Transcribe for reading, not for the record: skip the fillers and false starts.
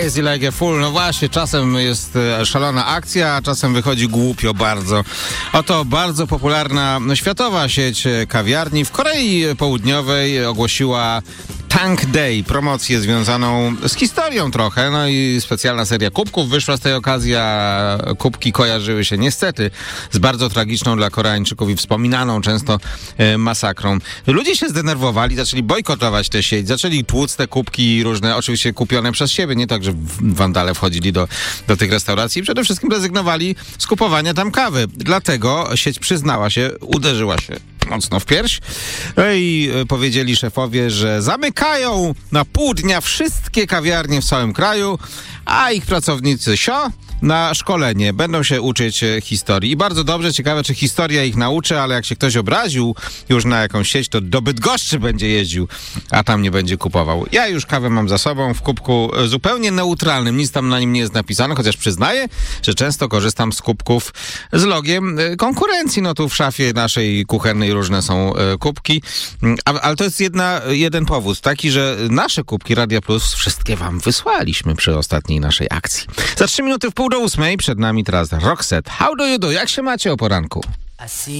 Crazy like a fool. No właśnie, czasem jest szalona akcja, a czasem wychodzi głupio bardzo. Oto bardzo popularna światowa sieć kawiarni w Korei Południowej ogłosiła Tank Day, promocję związaną z historią trochę, no i specjalna seria kubków wyszła z tej okazji, a kubki kojarzyły się niestety z bardzo tragiczną dla Koreańczyków i wspominaną często masakrą. Ludzie się zdenerwowali, zaczęli bojkotować tę sieć, zaczęli tłuc te kubki różne, oczywiście kupione przez siebie, nie tak, że wandale wchodzili do tych restauracji i przede wszystkim rezygnowali z kupowania tam kawy. Dlatego sieć przyznała się, uderzyła się mocno w pierś. I powiedzieli szefowie, że zamykają na pół dnia wszystkie kawiarnie w całym kraju, a ich pracownicy na szkolenie. Będą się uczyć historii. I bardzo dobrze, ciekawe, czy historia ich nauczy, ale jak się ktoś obraził już na jakąś sieć, to do Bydgoszczy będzie jeździł, a tam nie będzie kupował. Ja już kawę mam za sobą w kubku zupełnie neutralnym. Nic tam na nim nie jest napisane, chociaż przyznaję, że często korzystam z kubków z logiem konkurencji. No tu w szafie naszej kuchennej różne są kubki. Ale to jest jeden powód. Taki, że nasze kubki Radia Plus wszystkie wam wysłaliśmy przy ostatniej naszej akcji. Za 3 minuty w 7:30 przed nami teraz Roxette. How do you do? Jak się macie o poranku?